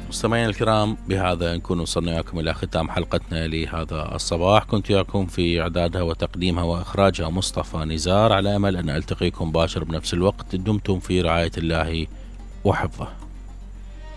مستمعينا الكرام، بهذا نكون وصلنا وياكم إلى ختام حلقتنا لهذا الصباح. كنت وياكم في إعدادها وتقديمها وإخراجها مصطفى نزار، على أمل أن ألتقيكم باشر بنفس الوقت. دمتم في رعاية الله وحفظه.